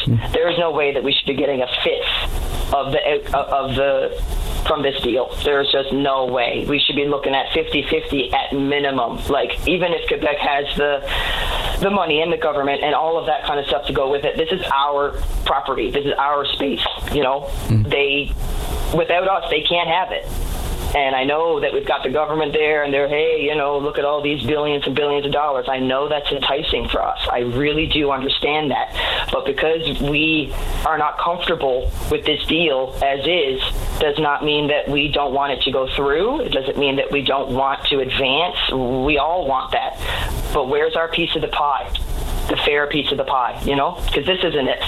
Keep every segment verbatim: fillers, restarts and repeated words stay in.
Mm. There is no way that we should be getting a fifth of the of the from this deal. There's just no way. We should be looking at fifty-fifty at minimum. Like, even if Quebec has the the money and the government and all of that kind of stuff to go with it, this is our property. This is our space. You know, mm. they without us, they can't have it. And I know that we've got the government there, and they're, hey, you know, look at all these billions and billions of dollars. I know that's enticing for us. I really do understand that. But because we are not comfortable with this deal as is, does not mean that we don't want it to go through. It doesn't mean that we don't want to advance. We all want that. But where's our piece of the pie? The fair piece of the pie, you know? Because this isn't it.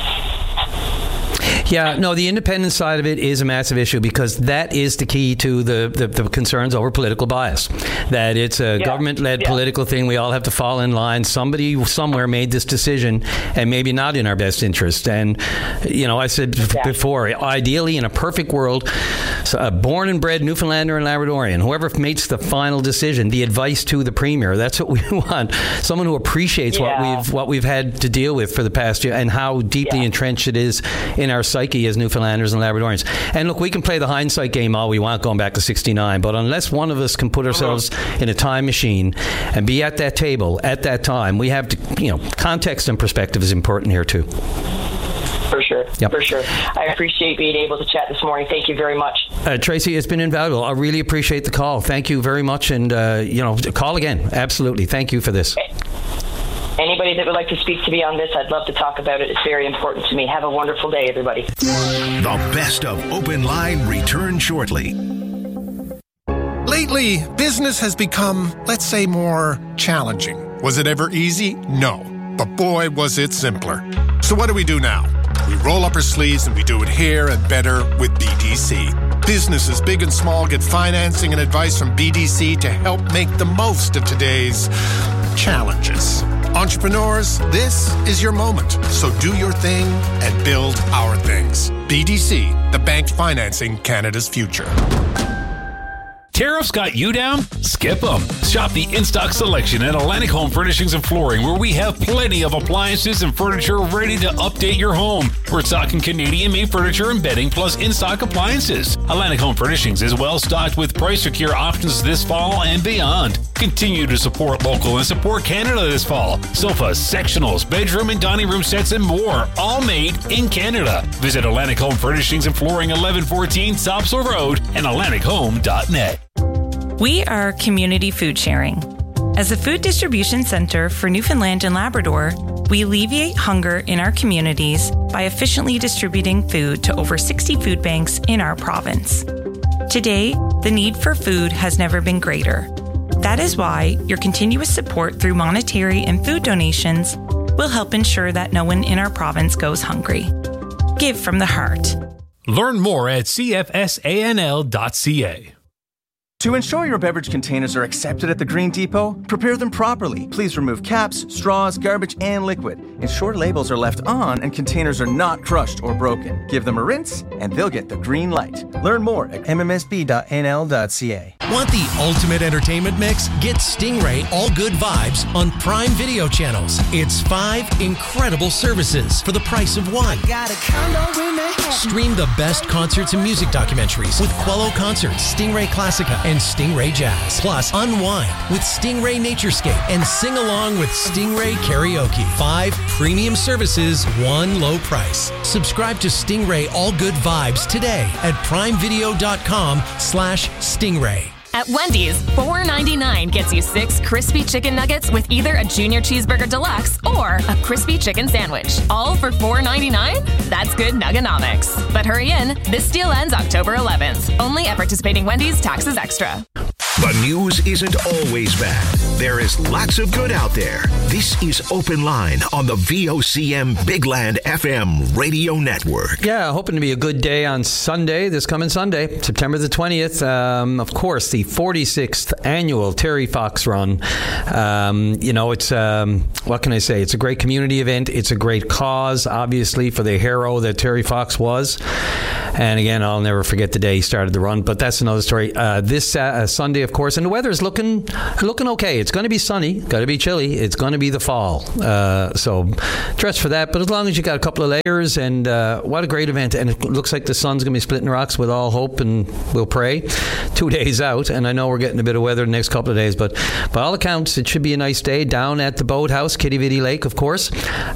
Yeah, no, the independent side of it is a massive issue, because that is the key to the, the, the concerns over political bias. That it's a yeah. government-led yeah. political thing. We all have to fall in line. Somebody somewhere made this decision, and maybe not in our best interest. And, you know, I said yeah. before, ideally, in a perfect world, a born and bred Newfoundlander and Labradorian, whoever makes the final decision, the advice to the Premier, that's what we want. Someone who appreciates yeah. what we've what we've had to deal with for the past year and how deeply yeah. entrenched it is in our psyche as Newfoundlanders and Labradorians. And look, we can play the hindsight game all we want going back to sixty-nine, but unless one of us can put ourselves in a time machine and be at that table at that time, we have to, you know, context and perspective is important here too. For sure. Yep. For sure. I appreciate being able to chat this morning. Thank you very much. Uh, Tracy, it's been invaluable. I really appreciate the call. Thank you very much. And, uh, you know, call again. Absolutely. Thank you for this. Okay. Anybody that would like to speak to me on this, I'd love to talk about it. It's very important to me. Have a wonderful day, everybody. The best of Open Line returns shortly. Lately, business has become, let's say, more challenging. Was it ever easy? No. But boy, was it simpler. So what do we do now? We roll up our sleeves and we do it here and better with B D C. Businesses big and small get financing and advice from B D C to help make the most of today's challenges. Entrepreneurs, this is your moment. So do your thing and build our things. B D C, the bank financing Canada's future. Tariffs got you down? Skip them. Shop the in-stock selection at Atlantic Home Furnishings and Flooring, where we have plenty of appliances and furniture ready to update your home. We're stocking Canadian-made furniture and bedding, plus in-stock appliances. Atlantic Home Furnishings is well-stocked with price-secure options this fall and beyond. Continue to support local and support Canada this fall. Sofas, sectionals, bedroom and dining room sets, and more, all made in Canada. Visit Atlantic Home Furnishings and Flooring, eleven fourteen Topsail Road, and atlantic home dot net. We are Community Food Sharing. As a food distribution center for Newfoundland and Labrador, we alleviate hunger in our communities by efficiently distributing food to over sixty food banks in our province. Today, the need for food has never been greater. That is why your continuous support through monetary and food donations will help ensure that no one in our province goes hungry. Give from the heart. Learn more at c f s a n l dot c a. To ensure your beverage containers are accepted at the Green Depot, prepare them properly. Please remove caps, straws, garbage, and liquid. Ensure labels are left on and containers are not crushed or broken. Give them a rinse, and they'll get the green light. Learn more at m m s b dot n l dot c a. Want the ultimate entertainment mix? Get Stingray All Good Vibes on Prime Video channels. It's five incredible services for the price of one. Stream the best concerts and music documentaries with Quello Concerts, Stingray Classica, and Stingray Jazz. Plus, unwind with Stingray Naturescape and sing along with Stingray Karaoke. Five premium services, one low price. Subscribe to Stingray All Good Vibes today at primevideo.com slash Stingray. At Wendy's, four ninety-nine gets you six crispy chicken nuggets with either a Junior Cheeseburger Deluxe or a crispy chicken sandwich. All for four ninety-nine? That's good nuggonomics. But hurry in, this deal ends October eleventh. Only at participating Wendy's, taxes extra. The news isn't always bad. There is lots of good out there. This is Open Line on the V O C M Big Land F M radio network. Yeah, hoping to be a good day on Sunday, this coming Sunday, September the twentieth. Um, of course, the forty-sixth annual Terry Fox Run. Um, you know, it's, um, what can I say? It's a great community event. It's a great cause, obviously, for the hero that Terry Fox was. And again, I'll never forget the day he started the run, but that's another story. Uh, this uh, Sunday, of course, and the weather is looking looking okay. It's going to be sunny, going to be chilly. It's going to be the fall. Uh, so dress for that. But as long as you got a couple of layers, and uh, what a great event. And it looks like the sun's going to be splitting rocks with all hope, and we'll pray. Two days out, and I know we're getting a bit of weather the next couple of days, but by all accounts, it should be a nice day down at the boathouse, Kitty Vitty Lake, of course.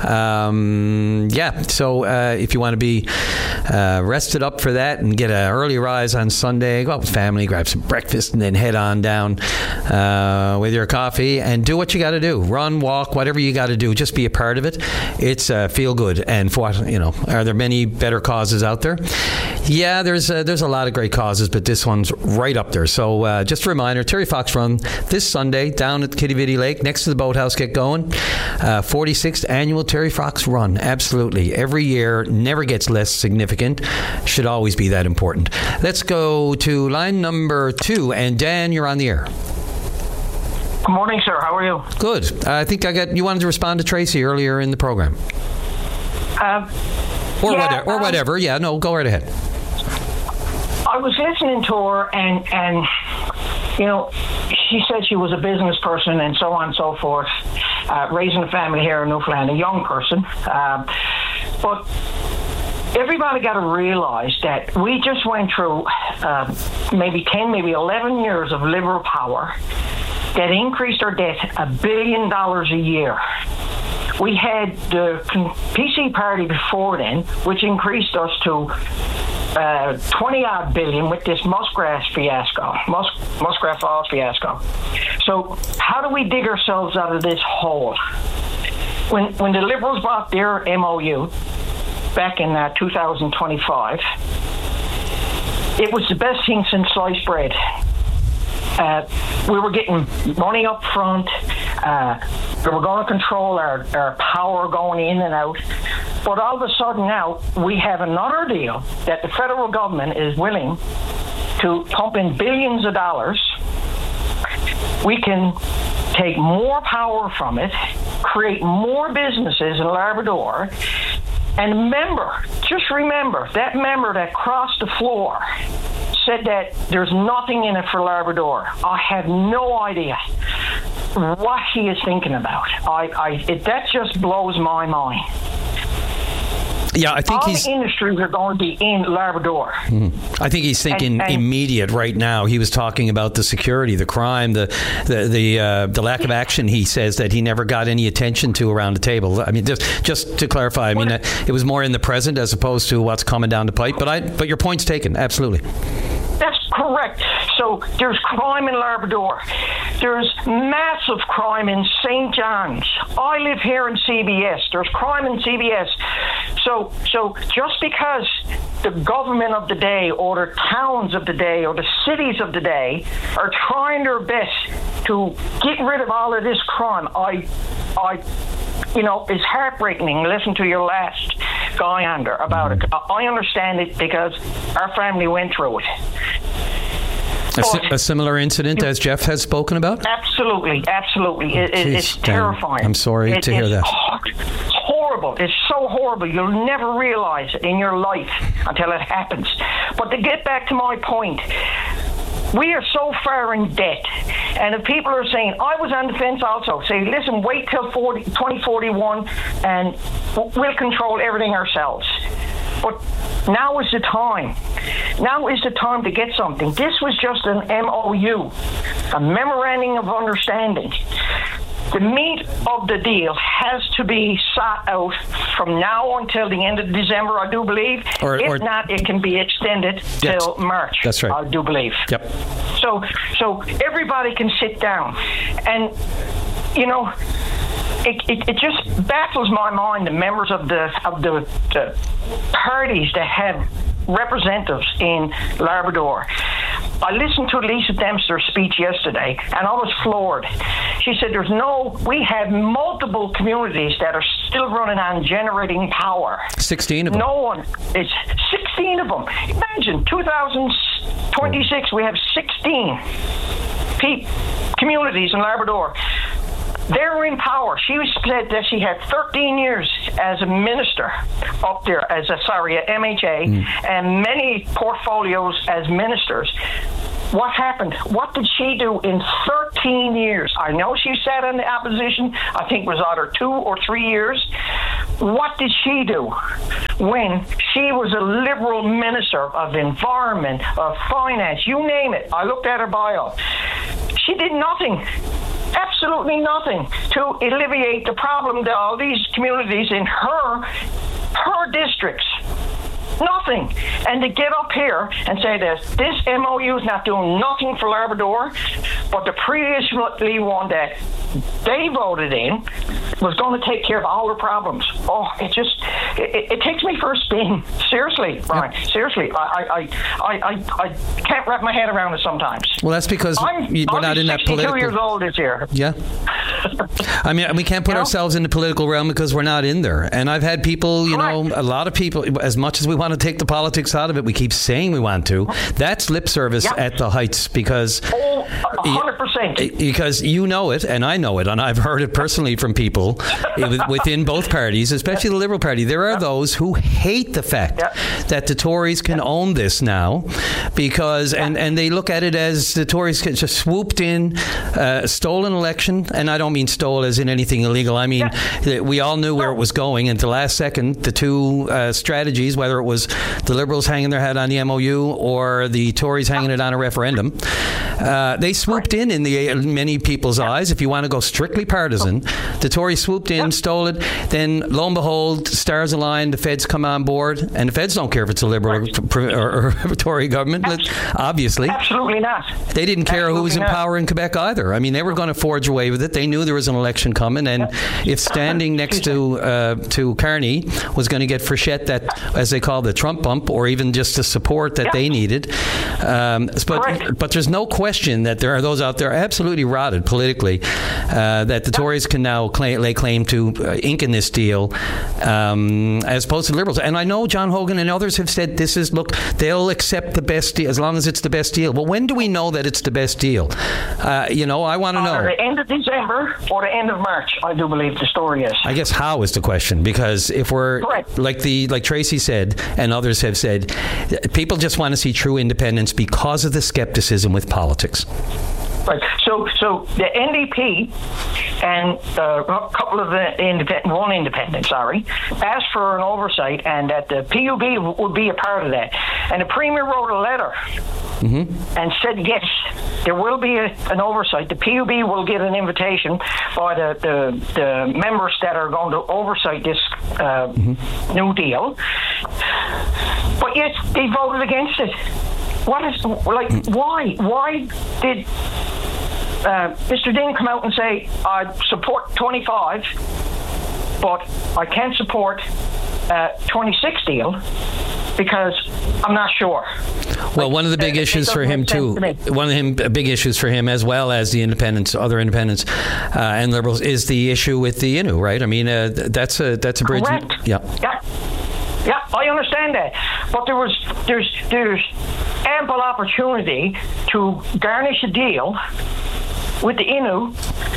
Um, yeah, so uh, if you want to be uh, rested up for that and get an early rise on Sunday, go out with family, grab some breakfast, and then head on down uh, with your coffee and do what you got to do. Run, walk, whatever you got to do. Just be a part of it. It's uh, feel good. And for what, you know, are there many better causes out there? Yeah, there's uh, there's a lot of great causes, but this one's right up there. So uh, just a reminder, Terry Fox Run this Sunday down at Kitty Vitty Lake next to the boathouse. Get going. Uh, forty-sixth annual Terry Fox Run. Absolutely. Every year, never gets less significant. Should always be that important. Let's go to line number two. And Dan, you're on the air. Good morning, sir. How are you? Good. I think I got you wanted to respond to Tracy earlier in the program. Um, or yeah, whatever. Or um, whatever. Yeah, no, go right ahead. I was listening to her, and, and you know, she said she was a business person and so on and so forth, uh, raising a family here in Newfoundland, a young person. Uh, but everybody got to realize that we just went through uh, maybe ten, maybe eleven years of Liberal power that increased our debt a billion dollars a year. We had the P C party before then, which increased us to uh, twenty odd billion with this Muskrat fiasco, Mus- Muskrat Falls fiasco. So how do we dig ourselves out of this hole? When when the Liberals brought their M O U back in uh, two thousand twenty-five, it was the best thing since sliced bread. Uh, we were getting money up front. Uh, we were going to control our, our power going in and out. But all of a sudden now, we have another deal that the federal government is willing to pump in billions of dollars. We can take more power from it, create more businesses in Labrador. And remember, just remember, that member that crossed the floor said that there's nothing in it for Labrador. I have no idea what he is thinking about. I, I it, that just blows my mind. Yeah, I think all he's... the industries are going to be in Labrador. Mm-hmm. I think he's thinking and, and, immediate right now. He was talking about the security, the crime, the the the, uh, the lack of action. He says that he never got any attention to around the table. I mean, just just to clarify, I mean, uh, it was more in the present as opposed to what's coming down the pipe. But I but your point's taken, absolutely. That's correct. So there's crime in Labrador. There's massive crime in Saint John's. I live here in C B S. There's crime in C B S. So, so just because the government of the day or the towns of the day or the cities of the day are trying their best to get rid of all of this crime, I, I, you know, it's heartbreaking. Listen to your last guy on there about it. I understand it because our family went through it. A, si- a similar incident as Jeff has spoken about? Absolutely, absolutely. It, it, it's terrifying. I'm sorry it, to hear that. It's horrible. It's so horrible. You'll never realize it in your life until it happens. But to get back to my point, we are so far in debt. And if people are saying, I was on the fence also, say, listen, wait till twenty forty-one and we'll control everything ourselves. But now is the time. Now is the time to get something. This was just an M O U, a memorandum of understanding. The meat of the deal has to be sought out from now until the end of December, I do believe. Or, if or, not, it can be extended yes, till March. That's right. I do believe. Yep. So, so everybody can sit down, and you know, it, it, it just baffles my mind. The members of the of the, the parties that have representatives in Labrador. I listened to Lisa Dempster's speech yesterday, and I was floored. She said there's no, we have multiple communities that are still running on generating power. sixteen of them. No one, it's sixteen of them. Imagine, two thousand twenty-six, we have sixteen pe- communities in Labrador. They're in power. She said that she had thirteen years as a minister up there, as a, sorry, at M H A, mm. and many portfolios as ministers. What happened? What did she do in thirteen years? I know she sat in the opposition, I think it was either two or three years. What did she do when she was a Liberal Minister of Environment, of Finance, you name it? I looked at her bio. She did nothing. Absolutely nothing to alleviate the problem that all these communities in her her districts. Nothing. And to get up here and say that this M O U is not doing nothing for Labrador, but the previously one that they voted in was going to take care of all the problems. Oh, it just, it, it takes me for a spin. Seriously, Brian, yep. seriously. I, I, I, I, I can't wrap my head around it sometimes. Well, that's because I'm, we're I'm not in that political... sixty-two years old this year. Yeah. I mean, we can't put you know? ourselves in the political realm because we're not in there. And I've had people, you Correct. know, a lot of people, as much as we want to take the politics out of it, we keep saying we want to. That's lip service yep. at the heights because... Oh, one hundred percent. Because you know it, and I know it, and I've heard it personally from people within both parties, especially the Liberal Party. There are yep. those who hate the fact yep. that the Tories can yep. own this now because, yep. and, and they look at it as the Tories just swooped in, uh, stole an election, and I don't mean stole as in anything illegal. I mean, yep. we all knew where it was going, and at the last second, the two uh, strategies, whether it was the Liberals hanging their head on the M O U or the Tories hanging it on a referendum, uh, they swooped in in the many people's yep. eyes. If you want to go strictly partisan, the Tories swooped in, yep. stole it. Then, lo and behold, stars align. The Feds come on board, and the Feds don't care if it's a Liberal right. or, or, or Tory government. Absolutely. Obviously, absolutely not. They didn't care absolutely who was in not. power in Quebec either. I mean, they were going to forge away with it. They knew there was an election coming, and yep. if standing next to uh, to Carney was going to get Frechette that, as they call the Trump bump, or even just the support that yep. they needed, um, but Correct. but there's no question that there are those out there absolutely rotted politically. Uh, that the Tories can now claim, lay claim to uh, ink in this deal um, as opposed to the Liberals. And I know John Hogan and others have said this is, look, they'll accept the best deal as long as it's the best deal. Well, when do we know that it's the best deal? Uh, you know, I want to know. Either the end of December or the end of March, I do believe the story is. I guess how is the question, because if we're, Correct. like the like Tracy said and others have said, people just want to see true independence because of the skepticism with politics. Right. So, so the N D P and uh, a couple of the independent, one independent, sorry, asked for an oversight, and that the P U B would be a part of that. And the Premier wrote a letter mm-hmm. and said, yes, there will be a, an oversight. The P U B will get an invitation by the, the, the members that are going to oversight this uh, mm-hmm. new deal. But yet they voted against it. What is, like, why? Why did uh, Mister Dean come out and say, I support twenty-five, but I can't support uh, twenty-six deal because I'm not sure. Well, one of the big uh, issues for him, too, to one of the big issues for him, as well as the independents, other independents uh, and Liberals, is the issue with the Innu, right? I mean, uh, that's a that's a bridge. Correct. Yeah. Yeah. Yeah, I understand that, but there was there's there's ample opportunity to garnish a deal with the Innu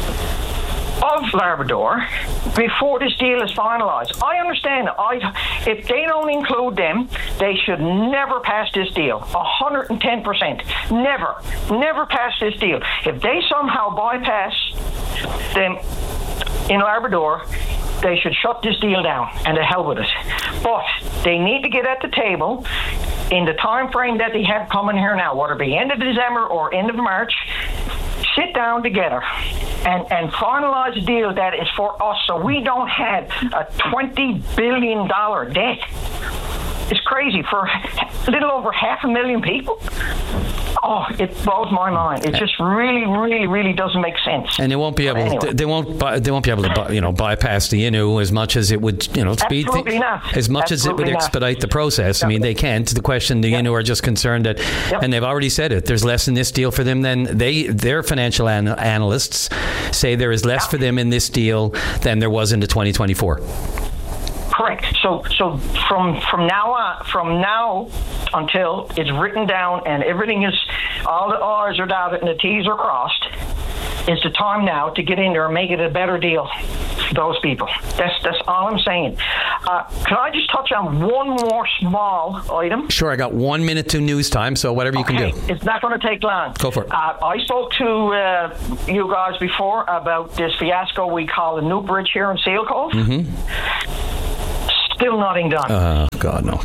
of Labrador before this deal is finalised. I understand. I if they don't include them, they should never pass this deal. A hundred and ten percent, never, never pass this deal. If they somehow bypass them in Labrador, they should shut this deal down and to hell with it. But they need to get at the table in the time frame that they have coming here now, whether it be end of December or end of March. Sit down together and, and finalize a deal that is for us, so we don't have a twenty billion dollars debt. It's crazy for a little over half a million people. Oh, it blows my mind. It just really, really, really doesn't make sense. And they won't be able. Anyway. They won't. They won't be able to, you know, bypass the Innu as much as it would, you know, speed. Absolutely th- not. As much Absolutely as it would not. expedite the process. Yep. I mean, they can't. The question, the yep. Innu are just concerned that, yep. and they've already said it. There's less in this deal for them than they. Their financial an- analysts say there is less yep. for them in this deal than there was in the twenty twenty-four. Correct. So, so from from now on, from now until it's written down and everything is, all the R's are dotted and the T's are crossed, is the time now to get in there and make it a better deal for those people. That's that's all I'm saying. Uh, can I just touch on one more small item? Sure, I got one minute to news time, so whatever you okay. can do. It's not going to take long. Go for it. Uh, I spoke to uh, you guys before about this fiasco we call the New Bridge here in Seal Cove. Mm-hmm. Still nothing done. Oh, God, no.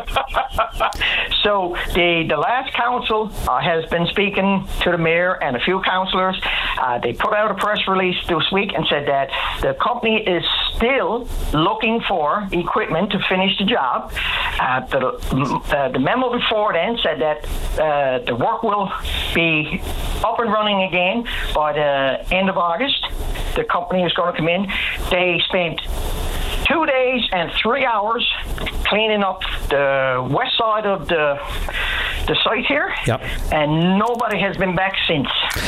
So the, the last council uh, has been speaking to the mayor and a few councillors. Uh, they put out a press release this week and said that the company is still looking for equipment to finish the job. Uh, the, uh, the memo before then said that uh, the work will be up and running again by the end of August. The company is going to come in. They spent two days and three hours cleaning up the west side of the the site here. Yep. And nobody has been back since.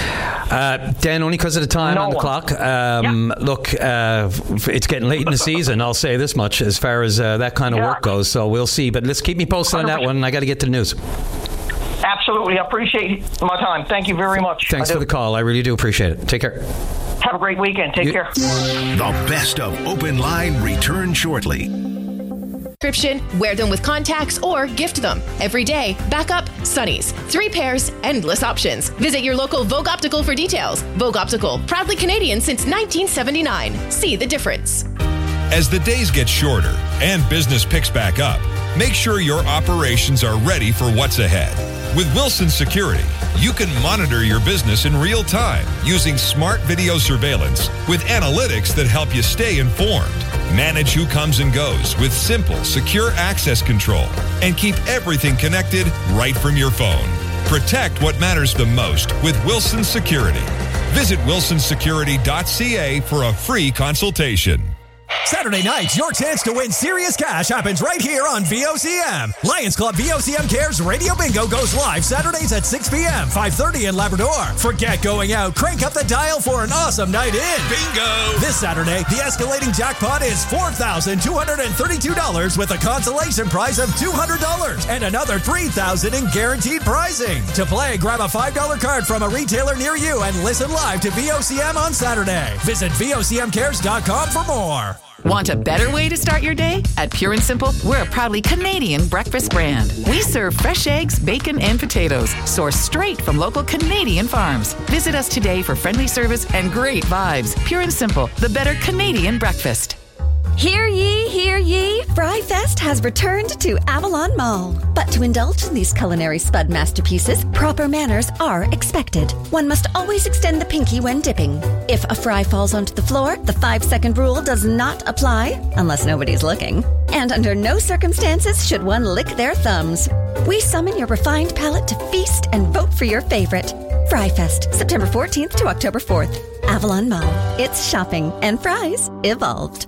Uh, Dan, only because of the time no on the one. clock. Um, yep. Look, uh, it's getting late in the season. I'll say this much as far as uh, that kind of yeah. work goes. So we'll see. But let's keep me posted on that one. I got to get to the news. Absolutely. I appreciate my time. Thank you very much. Thanks for the call. I really do appreciate it. Take care. Have a great weekend. Take you- care. The best of Open Line return shortly. Subscription, wear them with contacts, or gift them. Every day, backup, sunnies. Three pairs, endless options. Visit your local Vogue Optical for details. Vogue Optical, proudly Canadian since nineteen seventy-nine. See the difference. As the days get shorter and business picks back up, make sure your operations are ready for what's ahead. With Wilson Security, you can monitor your business in real time using smart video surveillance with analytics that help you stay informed. Manage who comes and goes with simple, secure access control and keep everything connected right from your phone. Protect what matters the most with Wilson Security. Visit wilson security dot c a for a free consultation. Saturday nights, your chance to win serious cash happens right here on V O C M. Lions Club V O C M Cares Radio Bingo goes live Saturdays at six p.m., five thirty in Labrador. Forget going out. Crank up the dial for an awesome night in. Bingo! This Saturday, the escalating jackpot is four thousand two hundred thirty-two dollars with a consolation prize of two hundred dollars and another three thousand dollars in guaranteed prizing. To play, grab a five dollar card from a retailer near you and listen live to V O C M on Saturday. Visit V O C M cares dot com for more. Want a better way to start your day? At Pure and Simple, we're a proudly Canadian breakfast brand. We serve fresh eggs, bacon, and potatoes, sourced straight from local Canadian farms. Visit us today for friendly service and great vibes. Pure and Simple, the better Canadian breakfast. Hear ye, hear ye, Fry Fest has returned to Avalon Mall. But to indulge in these culinary spud masterpieces, proper manners are expected. One must always extend the pinky when dipping. If a fry falls onto the floor, the five-second rule does not apply, unless nobody's looking. And under no circumstances should one lick their thumbs. We summon your refined palate to feast and vote for your favorite. Fry Fest, September fourteenth to October fourth. Avalon Mall. It's shopping and fries evolved.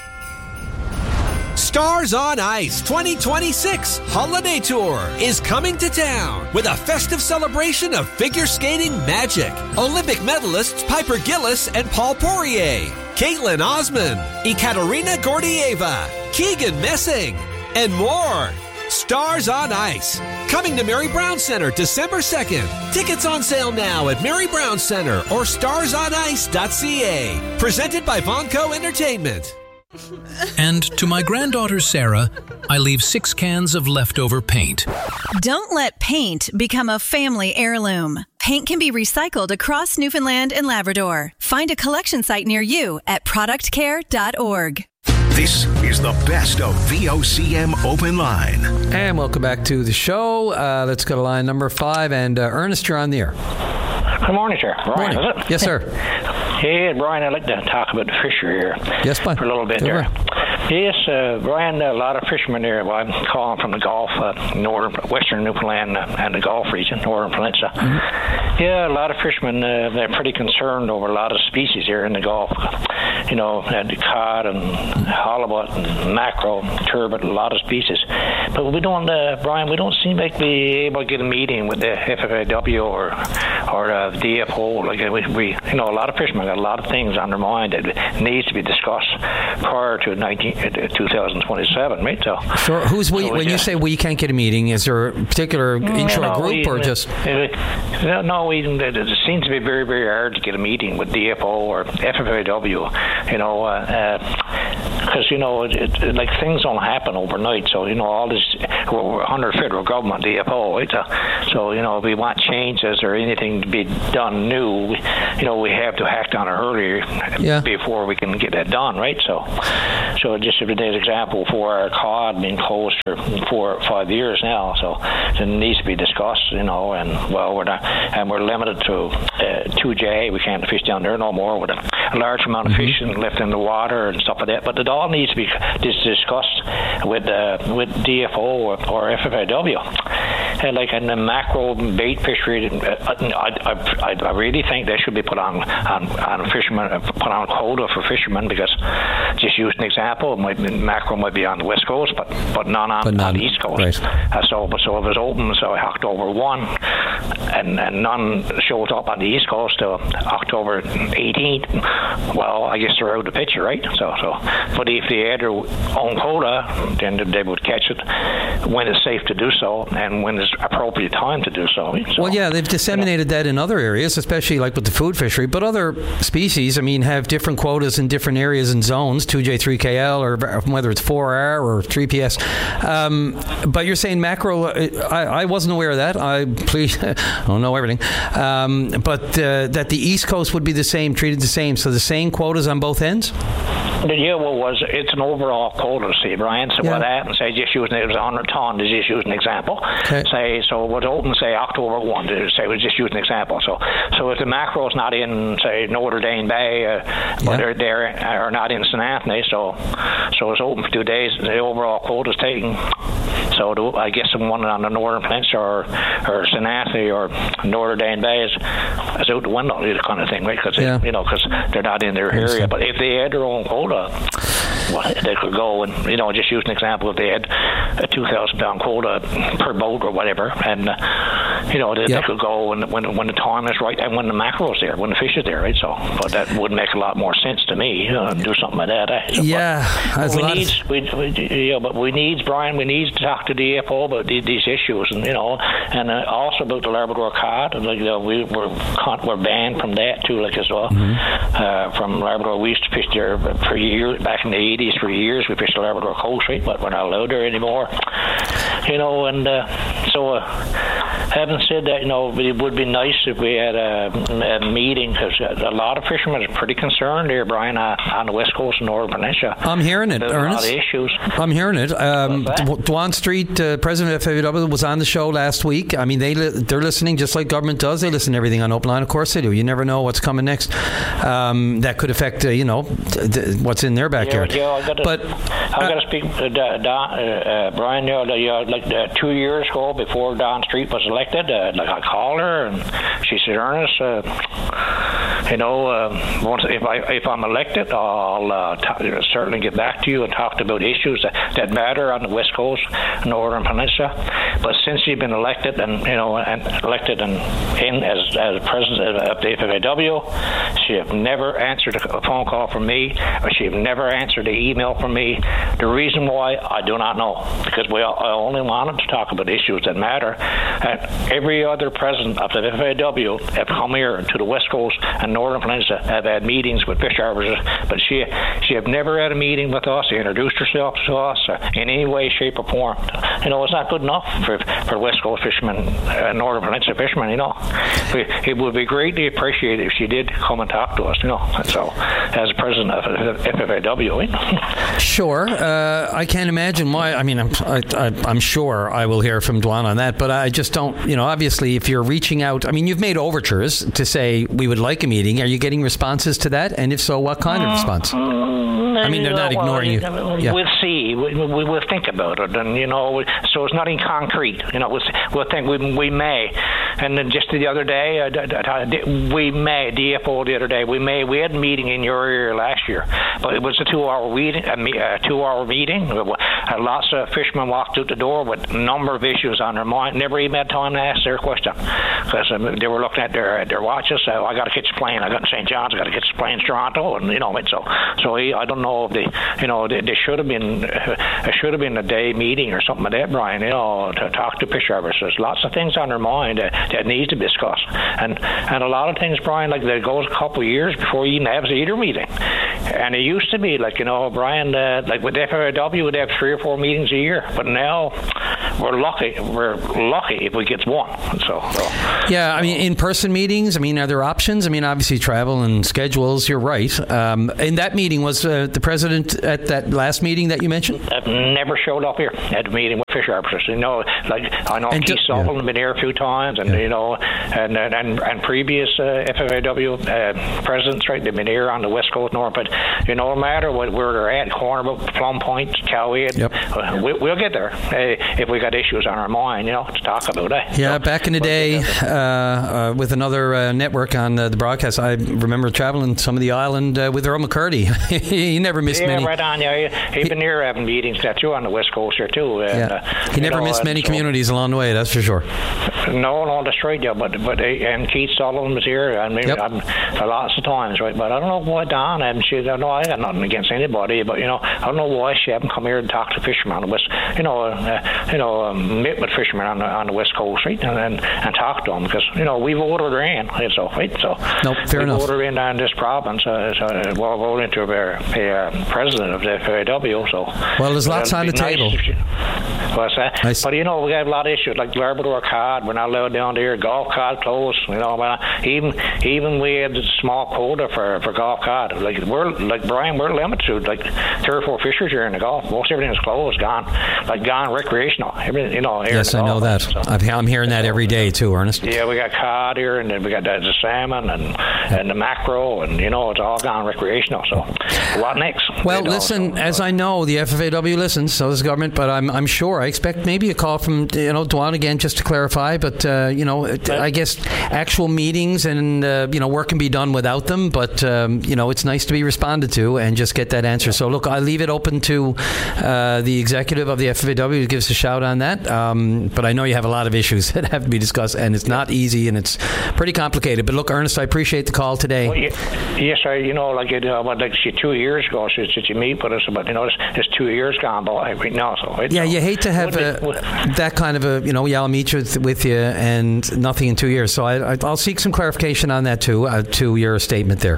Stars on Ice twenty twenty-six Holiday Tour is coming to town with a festive celebration of figure skating magic. Olympic medalists Piper Gillis and Paul Poirier, Caitlin Osman, Ekaterina Gordieva, Keegan Messing, and more. Stars on Ice, coming to Mary Brown Center December second. Tickets on sale now at Mary Brown Center or stars on ice dot c a. Presented by Vonco Entertainment. And to my granddaughter Sarah, I leave six cans of leftover paint. Don't let paint become a family heirloom. Paint can be recycled across Newfoundland and Labrador. Find a collection site near you at product care dot org. This is the best of V O C M Open Line. And welcome back to the show. Uh, let's go to line number five. And uh, Ernest, you're on the air. Good morning, sir. Brian, morning. is it? Yes, sir. Hey, Brian, I'd like to talk about the fishery here. Yes, fine. For a little bit Go there. ahead. Yes, uh, Brian, a lot of fishermen there. Well, I'm calling from the Gulf, uh, northern, western Newfoundland uh, and the Gulf region, northern peninsula. Mm-hmm. Yeah, a lot of fishermen, uh, they're pretty concerned over a lot of species here in the Gulf. You know, uh, the cod and halibut and mackerel, turbot, a lot of species. But we don't, uh, Brian, we don't seem like be able to get a meeting with the F F A W or or uh, D F O. Like we, we, you know, a lot of fishermen got a lot of things on their mind that needs to be discussed prior to nineteen, uh, twenty twenty-seven, right? So, so who's we? So when yeah. you say we can't get a meeting, is there a particular intro no, group we, or just? Uh, no, we, it, it seems to be very, very hard to get a meeting with D F O or F F A W. You know, uh, uh, because you know, it, it, like things don't happen overnight. So you know, all this we're under federal government, D F O, right? So, so you know, if we want changes or anything to be done new, we, you know, we have to act on it earlier yeah. before we can get that done, right? So, so just for today's example, for our cod being closed for four or five years now, so it needs to be discussed, you know, and well, we're not, and we're limited to uh, two J. We can't fish down there no more with a, a large amount of mm-hmm. fishing left in the water and stuff like that. But it all needs to be discussed with uh, with D F O or, or F F A W. And like in the mackerel bait fishery, I, I, I really think they should be put on on, on fishermen, put on quota for fishermen, because just use an example, might, mackerel might be on the west coast, but but none on, but none, on the east coast. Right. Uh, so, so if it's open, so October one, and, and none shows up on the east coast till October eighteenth, well, I guess they're out of the picture, right? So, so, but if they had their own quota, then they would catch it when it's safe to do so, and when it's appropriate time to do so. so well, yeah, they've disseminated you know. that in other areas, especially like with the food fishery, but other species, I mean, have different quotas in different areas and zones, two J, three K L, or whether it's four R or three P S. Um, but you're saying mackerel, I, I wasn't aware of that. I please, I don't know everything. Um, but uh, that the East Coast would be the same, treated the same, so the same quotas on both ends? The year was it's an overall quota, see, Brian. So yeah. what happened, say, just using it was on a ton, to just use an example. Okay. Say, so what's open, say, October first, to say, we just use an example. So so if the mackerel's not in, say, Notre Dame Bay, uh, yeah. but they're there, or not in Saint Anthony, so so it's open for two days, the overall quota is taken. So the, I guess the one on the Northern Peninsula or, or Saint Anthony or Notre Dame Bay is, is out the window, kind of thing, right? Because yeah. you know, because they're not in their area. But if they had their own quota, well, they could go and, you know, just use an example, if they had a two thousand pound quota per boat or whatever, and, uh, you know, they, yep. they could go when, when when the time is right and when the mackerel's there, when the fish is there, right? So, but that would make a lot more sense to me, uh, do something like that. Eh? Yeah. But we need, of... we, we, yeah, but we need, Brian, we need to talk to D F O about these, these issues, and, you know, and uh, also about the Labrador cod, and, like, you know, we, we're, we're banned from that too, like, as well, mm-hmm. uh, from Labrador. We used to fish there for years, back in the eighties, for years, we fished the Labrador coast, right, but we're not allowed there anymore, you know, and uh, so, uh, having said that, you know, it would be nice if we had a, a meeting, because a lot of fishermen are pretty concerned here, Brian, uh, on the west coast and Northern Peninsula. I'm hearing it, There's Ernest. A lot of issues. I'm hearing it. Um, Dwan Street, uh, president of F A W, was on the show last week. I mean, they li- they're listening just like government does. They listen to everything on Open Line. Of course they do. You never know what's coming next. Um, that could affect, uh, you know, th- th- what's in their backyard. Yeah, yeah, I gotta, but I got to speak to uh, Don, uh, uh, Brian. You know, uh, like uh, two years ago, before Don Street was elected, uh, like I called her and she said, Ernest, uh, you know, uh, once if I if I'm elected, I'll uh, t- certainly get back to you and talk about issues that, that matter on the West Coast, Northern Peninsula. But since you've been elected and you know and elected and in as as president of the F F A W, she have never answered a phone call from me, or she have never answered an email from me. The reason why, I do not know, because we I only wanted to talk about issues that matter. And every other president of the F F A W have come here to the West Coast and Northern Peninsula, have had meetings with fish harvesters, but she she have never had a meeting with us, introduced herself to us in any way, shape, or form. You know, it's not good enough for for West Coast fishermen, uh, Northern Peninsula fishermen. You know, it would be greatly appreciated if she did come and talk to us. You know, so as president of F F A W. You know? Sure, uh, I can't imagine why. I mean, I'm I, I, I'm sure I will hear from Dwan on that, but I just don't. You know, obviously, if you're reaching out, I mean, you've made overtures to say we would like a meeting. Are you getting responses to that? And if so, what kind of response? I mean, they're not ignoring you. Yeah. We'll see. We, we, we'll think about it, and you know, so it's nothing concrete. You know, we'll, we'll think we we may. And then just the other day, uh, we may D F O the other day. We may we had a meeting in your area last year, but it was a two-hour meeting. A two-hour meeting. Uh, lots of fishermen walked out the door with a number of issues on their mind. Never even had time to ask their question because um, they were looking at their at their watches. So I got to catch a plane plane. I got in Saint John's. I got to get the plane to Toronto, and you know, so so he, I don't know if they, you know, they, they should have been, uh, it should have been a day meeting or something like that, Brian. You know, to talk to fish drivers. There's lots of things on their mind that, that needs to be discussed, and and a lot of things, Brian, like there goes a couple of years before you even have a leader meeting. And it used to be like, you know, Brian, uh, like with F A W, would have three or four meetings a year, but now we're lucky. We're lucky if we get one. So, so. Yeah, I mean, in-person meetings. I mean, are there options? I mean, obviously, travel and schedules. You're right. Um, in that meeting, was uh, the president at that last meeting that you mentioned? I've never showed up here at a meeting with fish officers. You know, like I know Keith Sullivan has been here a few times, and yeah. you know, and and and, and previous uh, F A W uh, presidents, right? They've been here on the West Coast, North, but you know, no matter what, where they're at, Corner, Plum Point, Cowhead, yep. uh, we, we'll get there uh, if we got issues on our mind, you know, to talk about it. Yeah, so, back in the day, uh, uh, with another uh, network on uh, the broadcast, I remember traveling some of the island uh, with Earl McCurdy. He never missed yeah, many. Yeah, right on. Yeah, he's been here having meetings that too on the West Coast here too. And, yeah. uh, he never know, missed many so, communities along the way. That's for sure. No, no, that's right. Yeah, but but and Keith Sullivan was here. I mean, yep. I'm, lots of times, right? But I don't know why Don and she. I don't know. I got nothing against anybody, but you know, I don't know why she haven't come here and talked to fishermen on the West. You know, uh, you know, um, meet with fishermen on the on the West Coast, right? And and, and talk to them because you know we voted her in, so right. So nope, fair we enough. voted her in on this province. Uh, so uh, well, voted into a, a, a president of the F A W. So well, there's lots on the nice table. She, what's that? Nice. But you know, we have a lot of issues like Labrador cod. We're not allowed down there. Golf cod closed. You know, but even even we had a small quota for, for golf cod. Like we're like Brian, we're limited to like three or four fishers here in the Gulf. Most everything's closed, gone, like gone recreational. Everything, you know. Here yes, in the I know Gulf. that. So, I'm hearing that every day too, Ernest. Yeah, we got cod here, and then we got the, the salmon and and the mackerel, and you know, it's all gone recreational. So what next? Well, you know, listen, so, as I know, the F A W listens, so does the government, but I'm I'm sure I expect maybe a call from you know Dwan again just to clarify. But uh, you know, I guess actual meetings and uh, you know work can be done without them, but um, you know it's nice to be responded to and just get that answer. So look, I leave it open to uh, the executive of the F A W to give us a shout on that. Um, but I know you have a lot of issues that have to be discussed, and it's not easy and it's pretty complicated. But look, Ernest, I appreciate the call today. Well, yeah, yes, I, you know, like it, uh, like she two years ago, since you meet with us, but you know, it's, it's two years gone by right now. So it, yeah, you, you hate to have a, it, that kind of a, you know, yeah, I'll meet with, with you and nothing in two years. So I, I'll seek some clarification on that too, uh, to your statement there.